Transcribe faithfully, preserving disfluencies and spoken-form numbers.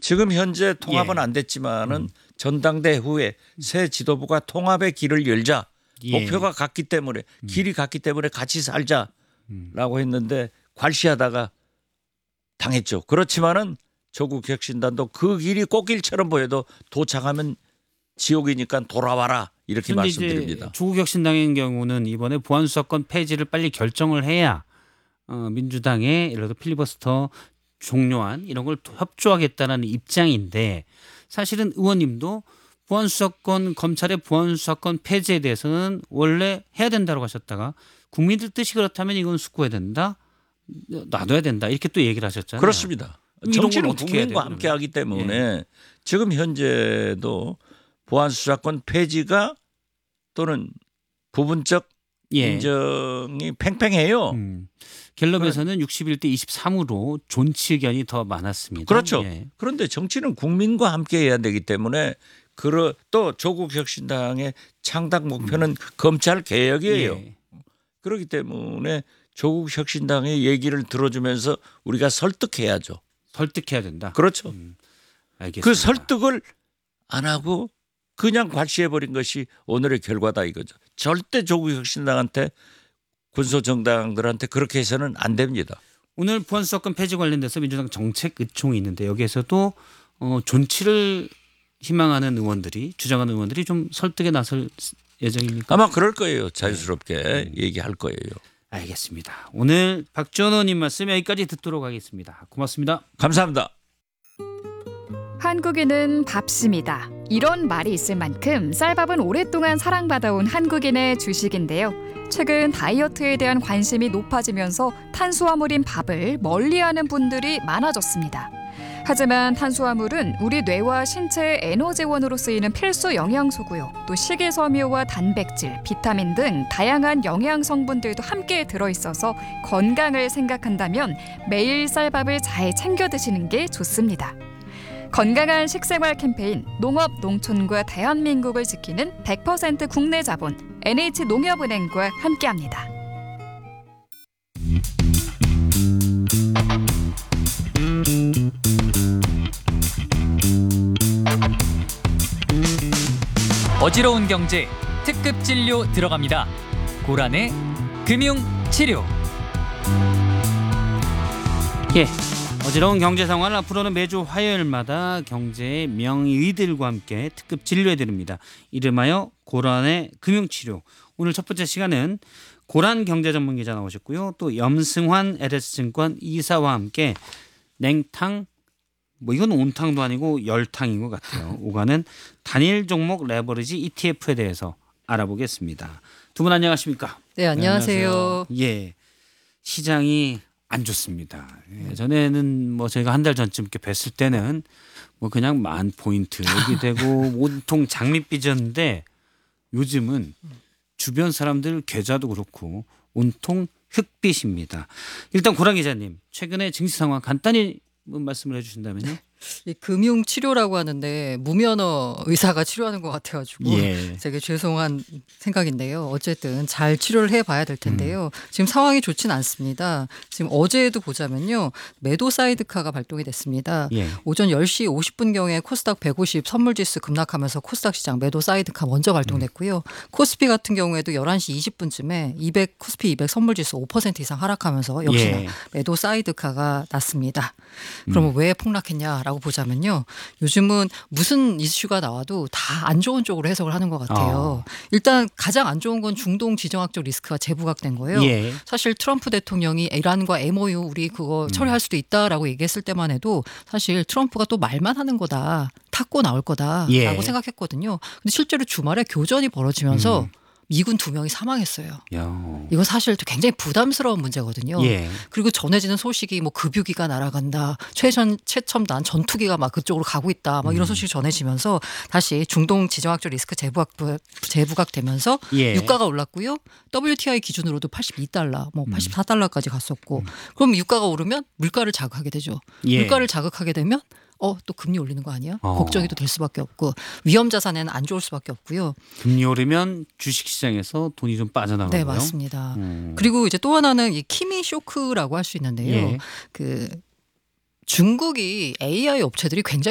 지금 현재 통합은 예. 안 됐지만은 음. 전당대 후에 새 지도부가 통합의 길을 열자. 예. 목표가 같기 때문에 길이 같기 때문에 같이 살자라고 했는데 괄시하다가 당했죠. 그렇지만은 조국 혁신단도 그 길이 꽃길처럼 보여도 도착하면 지옥이니까 돌아와라 이렇게 말씀드립니다. 조국 혁신당의 경우는 이번에 보안수사권 폐지를 빨리 결정을 해야 어, 민주당의 예를 들어 필리버스터 종료안 이런 걸 협조하겠다는 입장인데 사실은 의원님도 보안수사권 검찰의 보안수사권 폐지에 대해서는 원래 해야 된다고 하셨다가 국민들 뜻이 그렇다면 이건 숙고해야 된다. 놔둬야 된다. 이렇게 또 얘기를 하셨잖아요. 그렇습니다. 정치는 국민과 함께하기 때문에 예. 지금 현재도 보안수사권 폐지가 또는 부분적 예. 인정이 팽팽해요. 음. 갤럽에서는 육십일 대 이십삼으로 존치 의견이 더 많았습니다. 그렇죠. 예. 그런데 정치는 국민과 함께해야 되기 때문에 그러, 또 조국 혁신당의 창당 목표는 음. 검찰 개혁이에요. 예. 그렇기 때문에 조국 혁신당의 얘기를 들어주면서 우리가 설득해야죠. 설득해야 된다. 그렇죠. 음. 알겠습니다. 그 설득을 안 하고 그냥 괄시해버린 것이 오늘의 결과다 이거죠. 절대 조국 혁신당한테 군소정당들한테 그렇게 해서는 안 됩니다. 오늘 보안수사권 폐지 관련돼서 민주당 정책 의총이 있는데 여기에서도 어, 존치를 희망하는 의원들이 주장하는 의원들이 좀 설득에 나설 예정입니까? 아마 그럴 거예요. 자유스럽게 네. 얘기할 거예요. 알겠습니다. 오늘 박지원 의원님 말씀 여기까지 듣도록 하겠습니다. 고맙습니다. 감사합니다. 한국인은 밥심이다. 이런 말이 있을 만큼 쌀밥은 오랫동안 사랑받아온 한국인의 주식인데요. 최근 다이어트에 대한 관심이 높아지면서 탄수화물인 밥을 멀리하는 분들이 많아졌습니다. 하지만 탄수화물은 우리 뇌와 신체의 에너지원으로 쓰이는 필수 영양소고요. 또 식이섬유와 단백질, 비타민 등 다양한 영양 성분들도 함께 들어있어서 건강을 생각한다면 매일 쌀밥을 잘 챙겨 드시는 게 좋습니다. 건강한 식생활 캠페인 농업 농촌과 대한민국을 지키는 백 퍼센트 국내 자본 엔에이치농협은행과 함께합니다. 어지러운 경제 특급 진료 들어갑니다. 고란의 금융치료. 예, 어지러운 경제 상황을 앞으로는 매주 화요일마다 경제의 명의들과 함께 특급 진료해드립니다. 이름하여 고란의 금융치료. 오늘 첫 번째 시간은 고란 경제전문기자 나오셨고요. 또 염승환 엘에스증권 이사와 함께 냉탕, 뭐 이건 온탕도 아니고 열탕인 것 같아요. 오가는 단일 종목 레버리지 이티에프에 대해서 알아보겠습니다. 두 분 안녕하십니까? 네, 안녕하세요. 네, 안녕하세요. 예, 시장이 안 좋습니다. 예전에는 뭐 저희가 한 달 전쯤 이렇게 뵀을 때는 뭐 그냥 만 포인트 얘기되고 온통 장밋빛이었는데 요즘은 주변 사람들 계좌도 그렇고 온통 흑빛입니다. 일단 고란 기자님, 최근에 증시 상황 간단히 말씀을 해주신다면요. 이 금융 치료라고 하는데 무면허 의사가 치료하는 것 같아가지고 예. 되게 죄송한 생각인데요. 어쨌든 잘 치료를 해봐야 될 텐데요. 음. 지금 상황이 좋진 않습니다. 지금 어제도 보자면요. 매도 사이드카가 발동이 됐습니다. 예. 오전 열 시 오십 분경에 코스닥 백오십 선물지수 급락하면서 코스닥 시장 매도 사이드카 먼저 발동됐고요. 음. 코스피 같은 경우에도 열한 시 이십 분쯤에 이백 코스피 이백 선물지수 오 퍼센트 이상 하락하면서 역시나 예. 매도 사이드카가 났습니다. 그러면 음. 왜 폭락했냐라고 보자면요. 요즘은 무슨 이슈가 나와도 다 안 좋은 쪽으로 해석을 하는 것 같아요. 어. 일단 가장 안 좋은 건 중동 지정학적 리스크가 재부각된 거예요. 예. 사실 트럼프 대통령이 이란과 엠오유 우리 그거 처리할 수도 있다라고 얘기했을 때만 해도 사실 트럼프가 또 말만 하는 거다. 탁고 나올 거다라고 예. 생각했거든요. 근데 실제로 주말에 교전이 벌어지면서 음. 미군 두 명이 사망했어요. 야. 이거 사실 굉장히 부담스러운 문제거든요. 예. 그리고 전해지는 소식이 뭐 급유기가 날아간다. 최전, 최첨단 전투기가 막 그쪽으로 가고 있다. 막 이런 소식이 전해지면서 다시 중동 지정학적 리스크 재부각, 재부각되면서 예. 유가가 올랐고요. 더블유티아이 기준으로도 팔십이 달러, 뭐 팔십사 달러까지 갔었고 음. 그럼 유가가 오르면 물가를 자극하게 되죠. 예. 물가를 자극하게 되면 어, 또 금리 올리는 거 아니야? 어. 걱정이 또 될 수밖에 없고 위험 자산에는 안 좋을 수밖에 없고요. 금리 오르면 주식시장에서 돈이 좀 빠져나가고요. 네, 맞습니다. 음. 그리고 이제 또 하나는 이 키미 쇼크라고 할 수 있는데요. 예. 그 중국이 에이아이 업체들이 굉장히